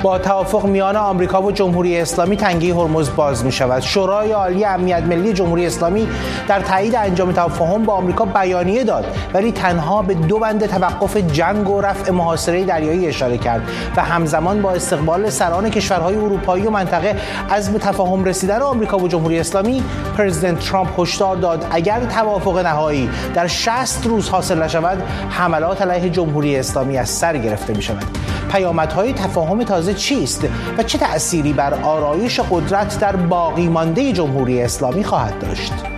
با توافق میان آمریکا و جمهوری اسلامی تنگه هرمز باز می شود. شورای عالی امنیت ملی جمهوری اسلامی در تایید انجام تفاهم با آمریکا بیانیه داد، ولی تنها به 2 بند توقف جنگ و رفع محاصره دریایی اشاره کرد و همزمان با استقبال سران کشورهای اروپایی و منطقه عزم تفاهم رسیدن آمریکا و جمهوری اسلامی، پرزیدنت ترامپ هشدار داد اگر توافق نهایی در 60 روز حاصل نشود، حملات علیه جمهوری اسلامی از سر گرفته می شود. پیامدهای تفاهم تازه چیست و چه تأثیری بر آرایش قدرت در باقی مانده جمهوری اسلامی خواهد داشت؟